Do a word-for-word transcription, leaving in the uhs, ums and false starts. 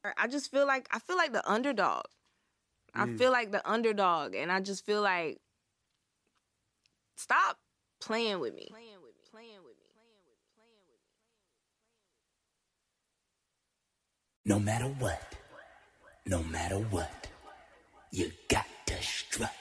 I just feel like I feel like the underdog. I mm. feel like the underdog, and I just feel like stop playing with me. Playing with me. Playing with me. Playing with me. Playing with me. No matter what, no matter what, you got to strut.